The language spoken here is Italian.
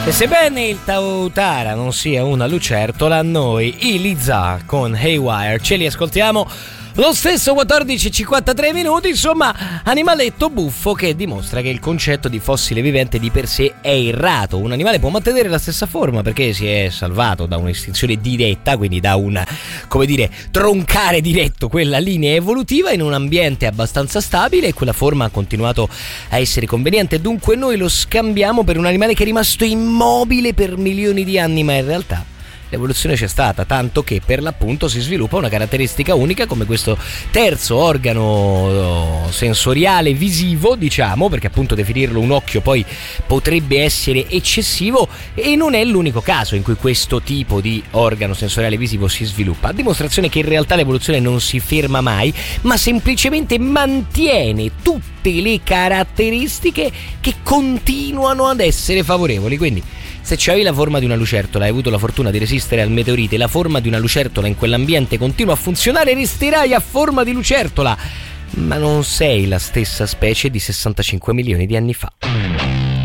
E sebbene il Tautara non sia una lucertola, noi i Liza con Haywire ce li ascoltiamo lo stesso 14:53 minuti. Insomma, animaletto buffo che dimostra che il concetto di fossile vivente di per sé è errato. Un animale può mantenere la stessa forma perché si è salvato da un'estinzione diretta, quindi da un, come dire, troncare diretto quella linea evolutiva in un ambiente abbastanza stabile, e quella forma ha continuato a essere conveniente. Dunque noi lo scambiamo per un animale che è rimasto immobile per milioni di anni, ma in realtà l'evoluzione c'è stata, tanto che per l'appunto si sviluppa una caratteristica unica come questo terzo organo sensoriale visivo, diciamo, perché appunto definirlo un occhio poi potrebbe essere eccessivo, e non è l'unico caso in cui questo tipo di organo sensoriale visivo si sviluppa, a dimostrazione che in realtà l'evoluzione non si ferma mai, ma semplicemente mantiene tutte le caratteristiche che continuano ad essere favorevoli. Quindi se c'hai la forma di una lucertola e hai avuto la fortuna di resistere al meteorite, la forma di una lucertola in quell'ambiente continua a funzionare, resterai a forma di lucertola, ma non sei la stessa specie di 65 milioni di anni fa.